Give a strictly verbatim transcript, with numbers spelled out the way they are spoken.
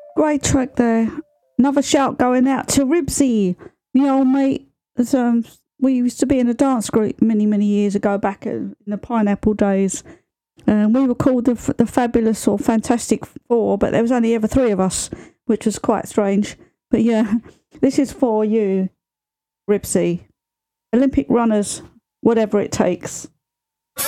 Great track there. Another shout going out to Ribsy, my old mate. Um, we used to be in a dance group many, many years ago, back in the Pineapple days. Um, we were called the, the Fabulous or Fantastic Four, but there was only ever three of us, which was quite strange. But yeah, this is for you, Ribsy. Olympic runners, whatever it takes.